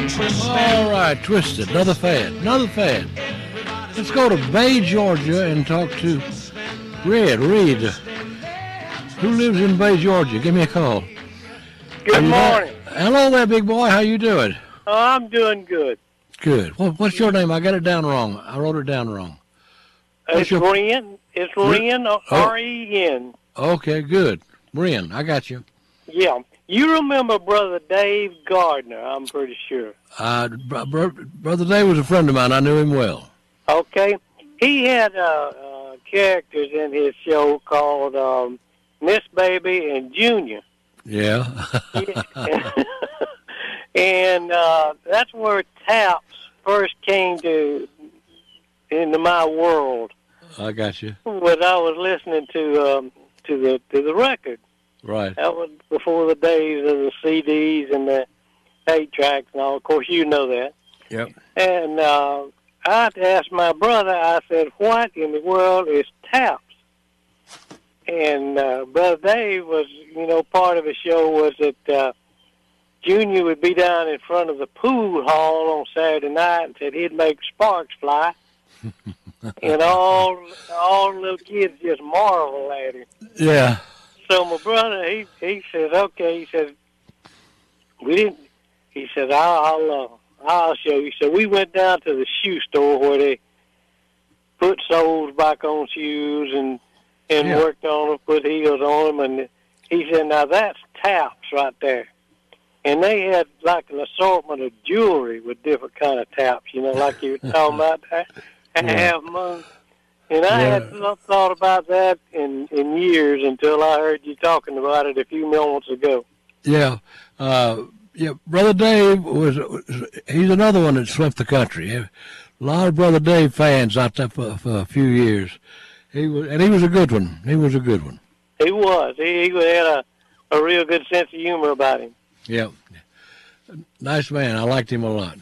All right, Twisted, another fad, another fad. Let's go to Bay, Georgia, and talk to Reed, who lives in Bay, Georgia. Give me a call. Good morning. Hello there, big boy. How you doing? Oh, I'm doing good. Good. What's your name? I got it down wrong. I wrote it down wrong. It's Ren. It's Ren, R-E-N. Okay, good. Ren, I got you. Yeah. You remember Brother Dave Gardner, I'm pretty sure. Brother Dave was a friend of mine. I knew him well. Okay. He had characters in his show called Miss Baby and Junior. Yeah. And that's where Taps first came into my world. I got you. When I was listening to the record. Right. That was before the days of the CDs and the 8-tracks and all. Of course, you know that. Yep. And I had to ask my brother, I said, what in the world is Taps? And Brother Dave was, part of the show was that Junior would be down in front of the pool hall on Saturday night and said he'd make sparks fly. And all the little kids just marvel at him. Yeah. So my brother, he says, okay. He said, we didn't. He said, I'll show you. So we went down to the shoe store where they put soles back on shoes and worked on them, put heels on them, and he said, now that's Taps right there. And they had like an assortment of jewelry with different kind of taps, like you were talking about that. Half moon. And I had not thought about that in years until I heard you talking about it a few moments ago. Yeah. Brother Dave he's another one that swept the country. A lot of Brother Dave fans out there for a few years. He was a good one. He was a good one. He was. He had a real good sense of humor about him. Yeah. Nice man. I liked him a lot.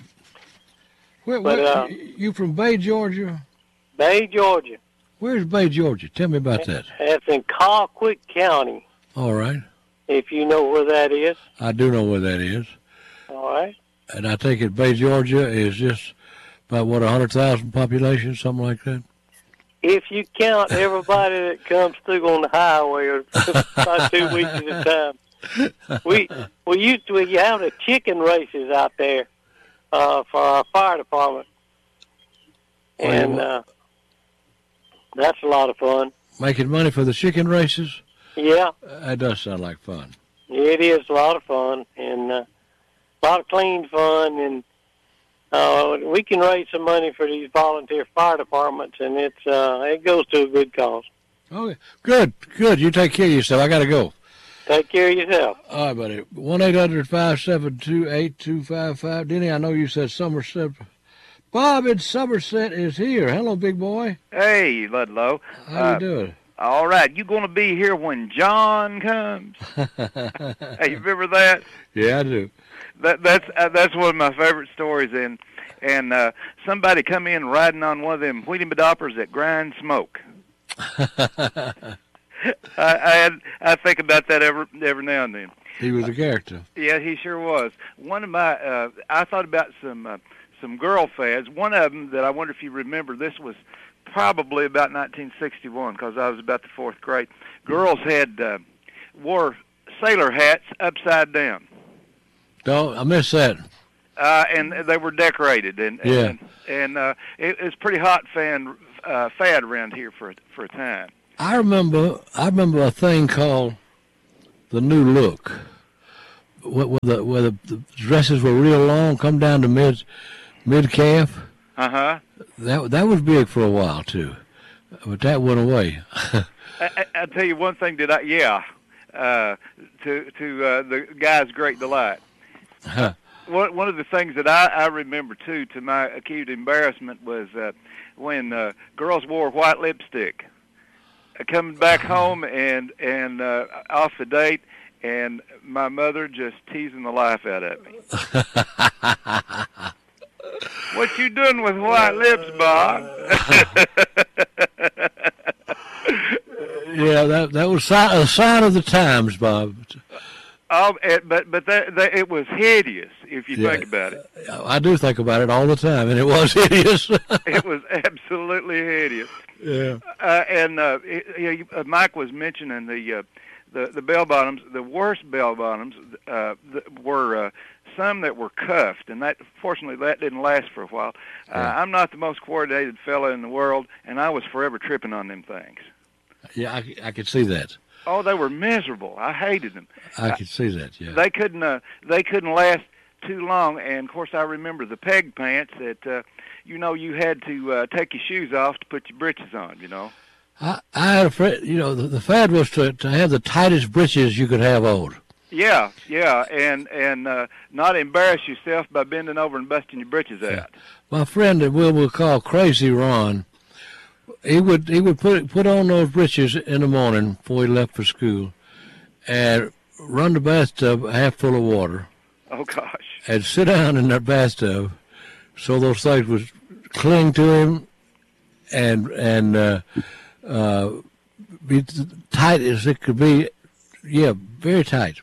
Where, you from Bay, Georgia? Bay, Georgia. Where's Bay, Georgia? Tell me about that. That's in Colquitt County. All right. If you know where that is. I do know where that is. All right. And I take it Bay, Georgia is just about, 100,000 population, something like that? If you count everybody that comes through on the highway about 2 weeks at a time. We used to have the chicken races out there for our fire department. And that's a lot of fun. Making money for the chicken races? Yeah. That does sound like fun. It is a lot of fun, and a lot of clean fun, and we can raise some money for these volunteer fire departments, and it goes to a good cause. Okay. Good. You take care of yourself. I got to go. Take care of yourself. All right, buddy. 1-800-572-8255. Denny, I know you said Somerset. Bob in Somerset is here. Hello, big boy. Hey, Ludlow. How you doing? All right. You going to be here when John comes? Hey, you remember that? Yeah, I do. That's one of my favorite stories. And somebody come in riding on one of them Wheatie Madoppers that grind smoke. I think about that every now and then. He was a character. Yeah, he sure was. One of my I thought about some girl fads. One of them that I wonder if you remember. This was probably about 1961 because I was about the 4th grade. Girls had wore sailor hats upside down. Don't I miss that? And they were decorated, and it was pretty hot fad around here for a time. I remember a thing called the New Look, where the dresses were real long, come down to mid calf. Uh-huh. That was big for a while too, but that went away. I'll tell you one thing to the guy's great delight. One of the things that I remember too, to my acute embarrassment, was when girls wore white lipstick. Coming back home and off the date, and my mother just teasing the life out of me. What you doing with white lips, Bob? Yeah, that was a sign of the times, Bob. But it was hideous. if you think about it. I do think about it all the time, and it was hideous. It was absolutely hideous. Yeah. Mike was mentioning the bell bottoms. The worst bell bottoms were some that were cuffed, and fortunately that didn't last for a while. I'm not the most coordinated fella in the world, and I was forever tripping on them things. Yeah, I could see that. Oh, they were miserable. I hated them. I could see that. Yeah. They couldn't last too long, and of course I remember the peg pants that you had to take your shoes off to put your breeches on. I had a friend. The fad was to have the tightest breeches you could have on. Yeah, and not embarrass yourself by bending over and busting your breeches out. My friend that we'll call Crazy Ron, he would put on those breeches in the morning before he left for school, and run the bathtub half full of water. Oh gosh! And sit down in that bathtub, so those things would cling to him, and be tight as it could be. Yeah, very tight.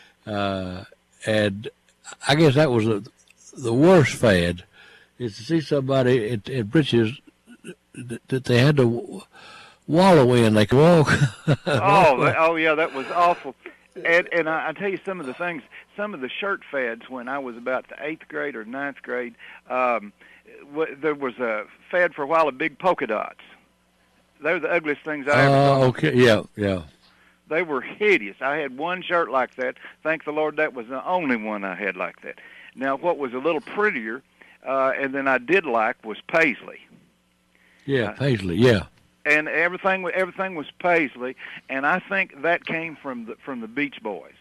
And I guess that was the worst fad, is to see somebody in breeches that they had to wallow in. They could walk. Oh yeah, that was awful. And I tell you some of the things, some of the shirt fads when I was about the 8th grade or 9th grade, there was a fad for a while of big polka dots. They were the ugliest things I ever saw. Okay, yeah. They were hideous. I had one shirt like that. Thank the Lord that was the only one I had like that. Now, what was a little prettier, and then I did like, was paisley. Yeah, paisley, yeah. And everything was paisley, and I think that came from the Beach Boys.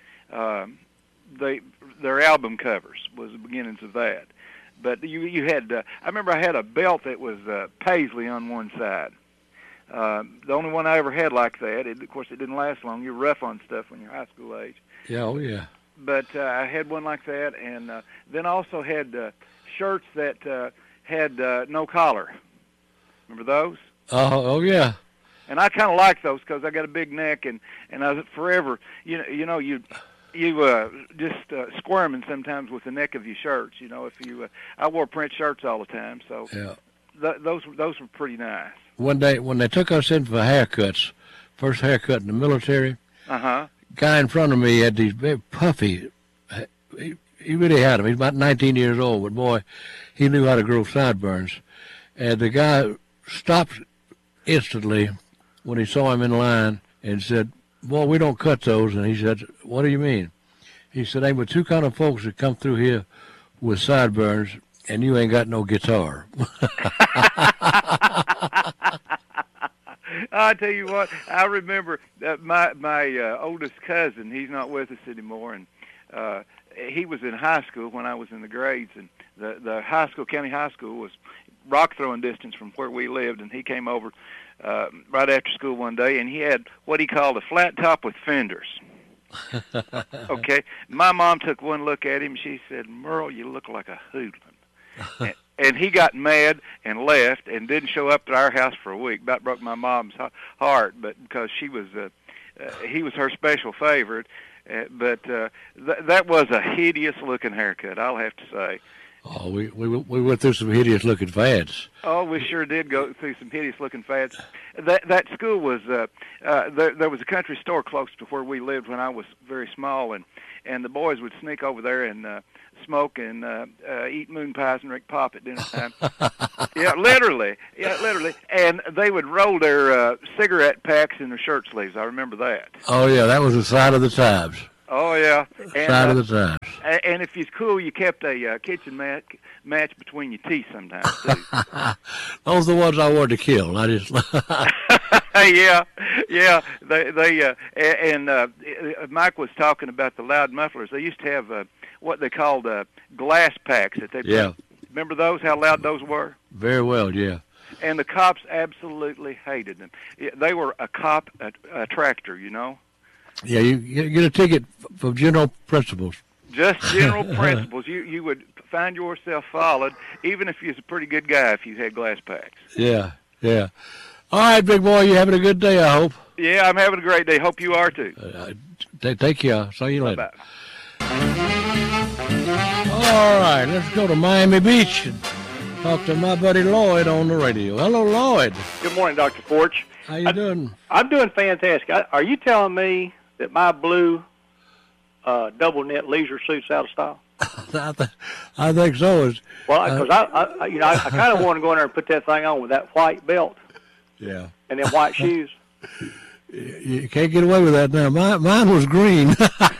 Their album covers was the beginnings of that. But you had I remember I had a belt that was paisley on one side. The only one I ever had like that. Of course, it didn't last long. You're rough on stuff when you're high school age. Yeah, oh yeah. But I had one like that, and then also had shirts that had no collar. Remember those? Oh yeah. And I kind of like those because I got a big neck, and I was forever, you just squirming sometimes with the neck of your shirts. I wore print shirts all the time, so yeah. Those were pretty nice. One day when they took us in for haircuts, first haircut in the military, guy in front of me had these very puffy. He really had them. He's about 19 years old, but boy, he knew how to grow sideburns. And the guy stopped instantly when he saw him in line and said, "Boy, we don't cut those." And he said, "What do you mean?" He said, "Ain't but two kind of folks that come through here with sideburns, and you ain't got no guitar." I tell you what, I remember that my oldest cousin, he's not with us anymore, and he was in high school when I was in the grades, and the county high school was rock throwing distance from where we lived, and he came over right after school one day, and he had what he called a flat top with fenders. Okay, my mom took one look at him. She said, "Merle, you look like a hoodlum." And he got mad and left and didn't show up at our house for a week. About broke my mom's heart, but because he was her special favorite. But that was a hideous looking haircut, I'll have to say. Oh, we went through some hideous looking fads. Oh, we sure did go through some hideous looking fads. That school was there was a country store close to where we lived when I was very small, and the boys would sneak over there and smoke and eat moon pies and drink pop at dinner time. Yeah, literally. And they would roll their cigarette packs in their shirt sleeves. I remember that. Oh yeah, that was the sign of the times. Oh yeah, Sign of the times. And if you're cool, you kept a kitchen match between your teeth sometimes too. Those are the ones I wanted to kill. I just. Yeah. Mike was talking about the loud mufflers. They used to have what they called glass packs that they put. Yeah. Remember those? How loud those were? Very well, yeah. And the cops absolutely hated them. They were a cop attractor, Yeah, you get a ticket for general principles. Just general principles. You would find yourself followed, even if you was a pretty good guy, if you had glass packs. Yeah. All right, big boy, you having a good day, I hope. Yeah, I'm having a great day. Hope you are too. Take care. See you later. Bye-bye. All right, let's go to Miami Beach and talk to my buddy Lloyd on the radio. Hello, Lloyd. Good morning, Dr. Forch. How you doing? I'm doing fantastic. Are you telling me that my blue double knit leisure suit's out of style? I think so. Well, because I kind of want to go in there and put that thing on with that white belt. Yeah. And then white shoes. You can't get away with that now. Mine was green.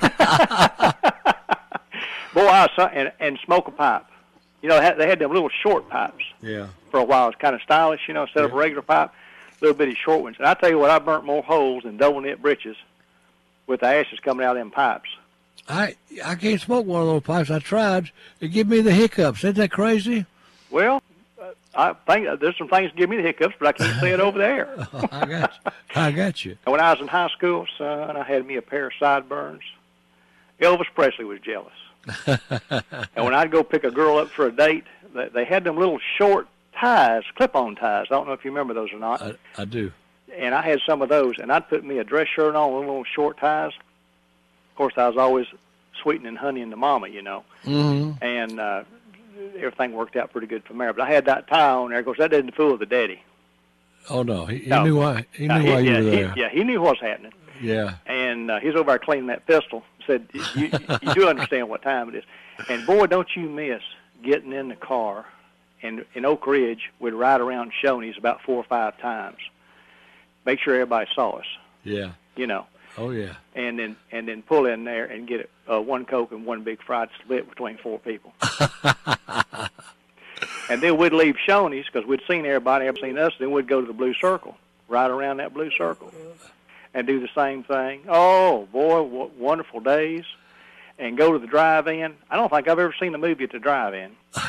Boy, and smoke a pipe. You know, they had them little short pipes. Yeah. For a while, it's kind of stylish, you know, instead of a regular pipe, little bitty short ones. And I tell you what, I burnt more holes in double knit breeches with the ashes coming out of them pipes. I can't smoke one of those pipes. I tried. It give me the hiccups. Isn't that crazy? Well, I think there's some things that give me the hiccups, but I can't say it over there. I got you. And when I was in high school, son, I had me a pair of sideburns. Elvis Presley was jealous. And when I'd go pick a girl up for a date, they had them little short ties, clip-on ties. I don't know if you remember those or not. I do. And I had some of those, and I'd put me a dress shirt on with little short ties. Of course, I was always sweetening honey into mama, you know. Mm-hmm. And everything worked out pretty good from there. But I had that tie on there. Of course, that didn't fool the daddy. Oh, no. He knew why. He knew why you were there. He knew what was happening. Yeah. And he's over there cleaning that pistol. Said, you do understand what time it is. And, boy, don't you miss getting in the car. And in Oak Ridge, we'd ride around Shoney's about 4 or 5 times. Make sure everybody saw us. Yeah. You know. Oh, yeah. And then pull in there and get one Coke and one big fried split between 4 people. And then we'd leave Shoney's because we'd seen everybody, seen us. Then we'd go to the Blue Circle, ride around that Blue Circle, and do the same thing. Oh, boy, what wonderful days. And go to the drive-in. I don't think I've ever seen a movie at the drive-in.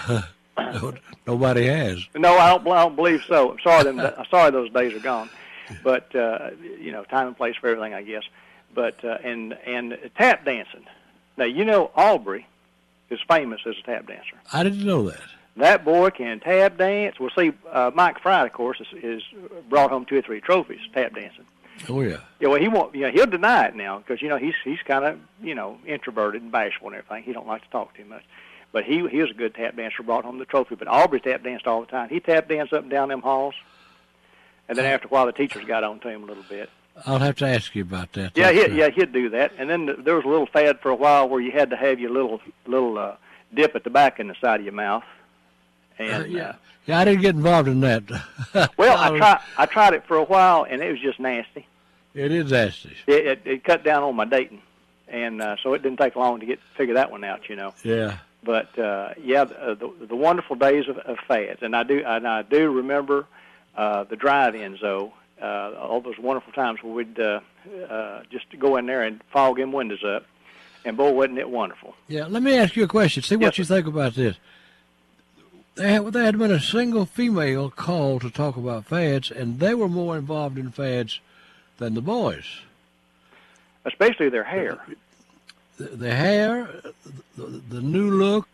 Nobody has. No, I don't believe so. I'm sorry those days are gone. But, you know, time and place for everything, I guess. But, and tap dancing. Now, you know, Aubrey is famous as a tap dancer. I didn't know that. That boy can tap dance. Well, see, Mike Fry, of course, is brought home 2 or 3 trophies tap dancing. Oh, yeah. Yeah, well, he won't. You know, he'll deny it now because, you know, he's kind of, you know, introverted and bashful and everything. He don't like to talk too much. But he was a good tap dancer, brought home the trophy. But Aubrey tap danced all the time. He tap danced up and down them halls. And then after a while, the teachers got on to him a little bit. I'll have to ask you about that. Yeah, he'd do that. And then there was a little fad for a while where you had to have your little dip at the back in the side of your mouth. And yeah, I didn't get involved in that. Well, I tried it for a while, and it was just nasty. It is nasty. It cut down on my dating, and so it didn't take long to figure that one out, you know. Yeah. But the wonderful days of fads, and I do remember the drive-ins though. All those wonderful times where we'd just go in there and fog them windows up, and boy, wasn't it wonderful. Yeah. Let me ask you a question. See what you think about this. There had been a single female called to talk about fads, and they were more involved in fads than the boys. Especially their hair. The hair, the new look,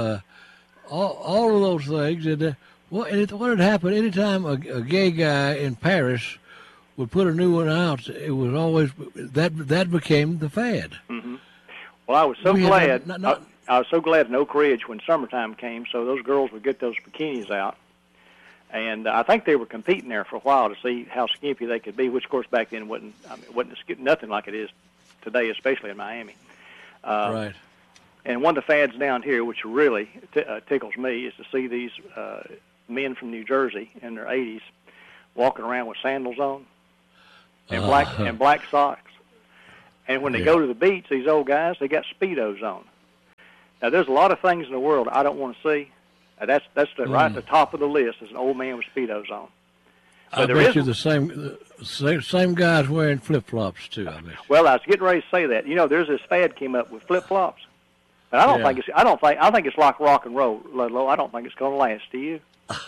all of those things. And what had happened, anytime a gay guy in Paris would put a new one out, it was always, that became the fad. Mm-hmm. Well, I was so glad. I was so glad in Oak Ridge when summertime came, so those girls would get those bikinis out. And I think they were competing there for a while to see how skimpy they could be, which, of course, back then wasn't nothing like it is today, especially in Miami. Right. And one of the fads down here, which really tickles me, is to see these men from New Jersey in their 80s walking around with sandals on and black socks. And when they go to the beach, these old guys, they got Speedos on. Now, there's a lot of things in the world I don't want to see. That's right at the top of the list is an old man with Speedos on. But I bet you the same guys wearing flip-flops, too, I bet. Well, I was getting ready to say that. You know, there's this fad came up with flip-flops. And I think it's like rock and roll, Ludlow. I don't think it's going to last, do you?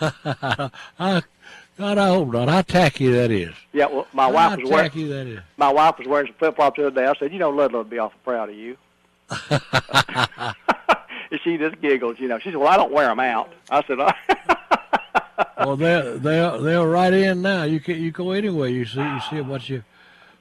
God, I hope not. How tacky that is. Yeah, well, my wife was wearing some flip-flops the other day. I said, you know, Ludlow would be awful proud of you. And she just giggled, you know. She said, well, I don't wear them out. I said, well, they're right in now. You go anywhere. You see what your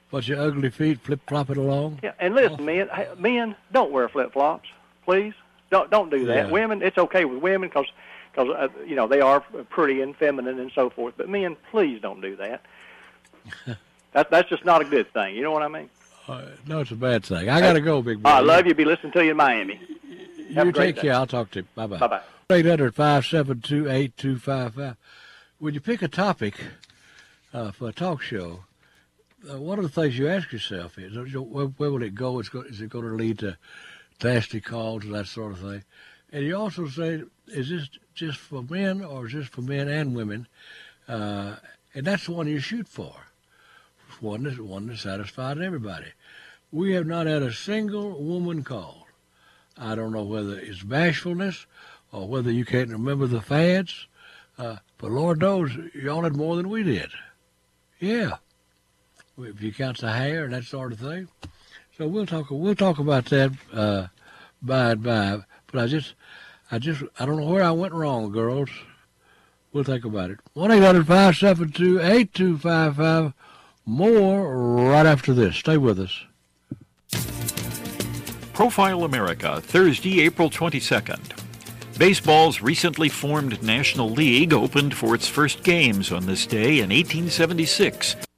ugly feet flip-flopping along. Yeah, and listen, men, don't wear flip-flops, please. Don't do that. Yeah. Women, it's okay with women because they are pretty and feminine and so forth. But men, please don't do that. That's just not a good thing. You know what I mean? No, it's a bad thing. I got to go, big boy. I love you. Be listening to you in Miami. Have You a great take day. care. I'll talk to you. Bye-bye. Bye-bye. 800-572-8255. When you pick a topic for a talk show, one of the things you ask yourself is, where will it go? Is it going to lead to nasty calls and that sort of thing? And you also say, is this just for men or is this for men and women? And that's the one you shoot for. One that satisfies everybody. We have not had a single woman call. I don't know whether it's bashfulness or whether you can't remember the fads, but Lord knows y'all had more than we did. Yeah, if you count the hair and that sort of thing. So we'll talk about that by and by. But I don't know where I went wrong, girls. We'll think about it. 1-800-572-8255. More right after this. Stay with us. Profile America, Thursday, April 22nd. Baseball's recently formed National League opened for its first games on this day in 1876.